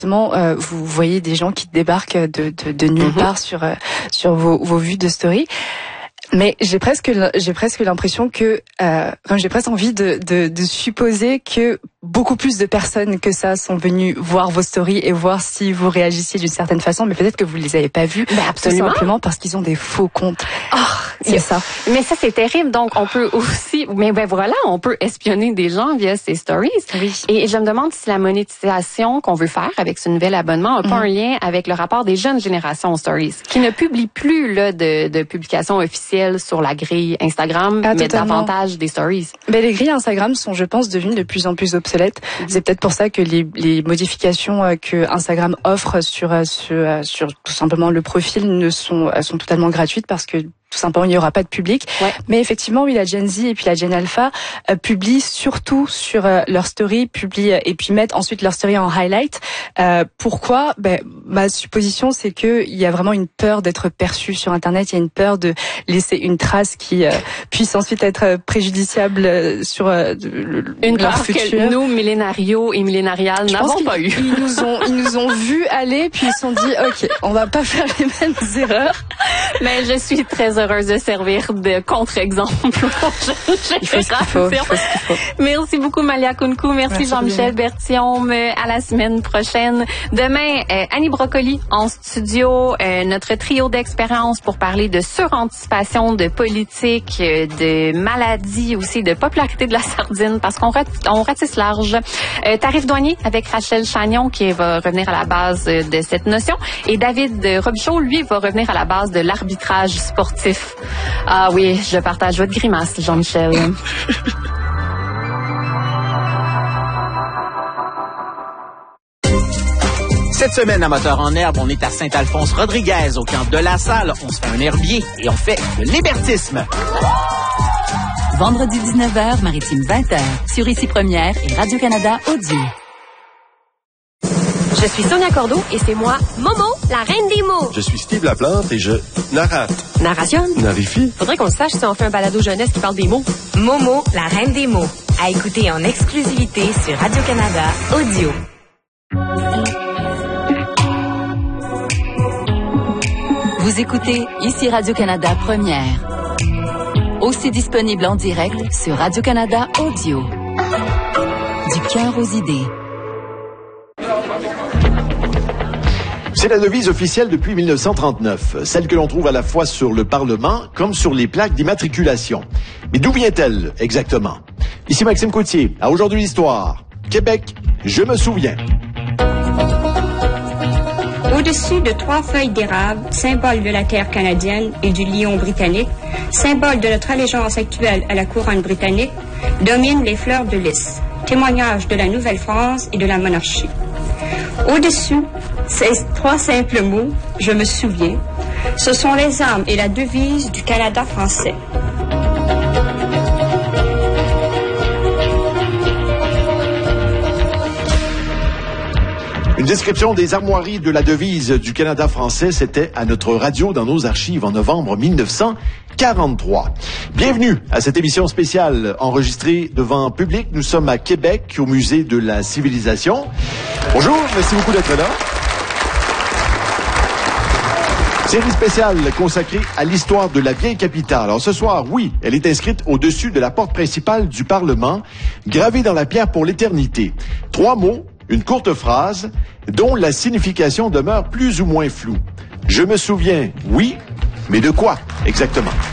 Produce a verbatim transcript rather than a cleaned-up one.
Euh, vous voyez des gens qui débarquent de, de, de nulle mm-hmm. part sur euh, sur vos, vos vues de story. Mais j'ai presque j'ai presque l'impression que euh, enfin, j'ai presque envie de, de de supposer que beaucoup plus de personnes que ça sont venues voir vos stories et voir si vous réagissiez d'une certaine façon, mais peut-être que vous les avez pas vues, ben absolument. Tout simplement parce qu'ils ont des faux comptes. Oh, c'est ça. Mais ça c'est terrible. Donc on peut aussi, mais ben voilà, on peut espionner des gens via ces stories. Oui. Et je me demande si la monétisation qu'on veut faire avec ce nouvel abonnement a pas mmh. un lien avec le rapport des jeunes générations aux stories, qui ne publient plus là de, de publications officielles sur la grille Instagram, ah, mais davantage des stories. Ben les grilles Instagram sont, je pense, devenues de plus en plus obsolètes. Mm-hmm. C'est peut-être pour ça que les, les modifications que Instagram offre sur, sur, sur tout simplement le profil ne sont, sont totalement gratuites parce que tout simplement, il n'y aura pas de public. Ouais. Mais effectivement, oui, la Gen Z et puis la Gen Alpha euh, publient surtout sur euh, leur story, publient et puis mettent ensuite leur story en highlight. Euh, pourquoi ? Ben, ma supposition, c'est que il y a vraiment une peur d'être perçu sur Internet. Il y a une peur de laisser une trace qui euh, puisse ensuite être préjudiciable sur euh, le, une leur trace futur. Que nous, millénarios et millénariales, Je n'avons pas eu. Ils nous ont, ils nous ont vu aller, puis ils se sont dit, ok, on va pas faire les mêmes erreurs. Mais je suis très heureuse de servir de contre-exemple. il faut ce qu'il faut, il faut ce qu'il faut. Merci beaucoup, Malia Kounkou. Merci, Merci Jean-Michel Berthiaume. À la semaine prochaine. Demain, euh, Annie Brocoli en studio. Euh, notre trio d'expérience pour parler de suranticipation, de politique, euh, de maladie, aussi de popularité de la sardine, parce qu'on rat, on ratisse large. Euh, Tarif douanier avec Rachel Chagnon qui va revenir à la base de cette notion. Et David Robichaud, lui, va revenir à la base de l'arbitrage sportif. Ah oui, je partage votre grimace, Jean-Michel. Cette semaine, à Moteur en herbe, on est à Saint-Alphonse-Rodriguez, au camp de la Salle. On se fait un herbier et on fait de l'hébertisme. Vendredi dix-neuf heures, Maritime vingt heures, sur Ici Première et Radio-Canada Audio. Je suis Sonia Cordeau et c'est moi, Momo, la reine des mots. Je suis Steve Laplante et je narrate. Narration. Narifie. Faudrait qu'on le sache si on fait un balado jeunesse qui parle des mots. Momo, la reine des mots. À écouter en exclusivité sur Radio-Canada Audio. Vous écoutez Ici Radio-Canada Première. Aussi disponible en direct sur Radio-Canada Audio. Du cœur aux idées. C'est la devise officielle depuis mille neuf cent trente-neuf, celle que l'on trouve à la fois sur le Parlement comme sur les plaques d'immatriculation. Mais d'où vient-elle exactement? Ici Maxime Coutier, à Aujourd'hui l'Histoire. Québec, je me souviens. Au-dessus de trois feuilles d'érable, symbole de la terre canadienne et du lion britannique, symbole de notre allégeance actuelle à la couronne britannique, dominent les fleurs de lys, témoignage de la Nouvelle-France et de la monarchie. Au-dessus, ces trois simples mots, je me souviens, ce sont les armes et la devise du Canada français. Une description des armoiries de la devise du Canada français, c'était à notre radio dans nos archives en novembre mille neuf cent quarante-trois. Bienvenue à cette émission spéciale enregistrée devant public. Nous sommes à Québec, au Musée de la Civilisation. Bonjour, merci beaucoup d'être là. Série spéciale consacrée à l'histoire de la vieille capitale. Alors ce soir, oui, elle est inscrite au-dessus de la porte principale du Parlement, gravée dans la pierre pour l'éternité. Trois mots, une courte phrase, dont la signification demeure plus ou moins floue. Je me souviens, oui, mais de quoi exactement?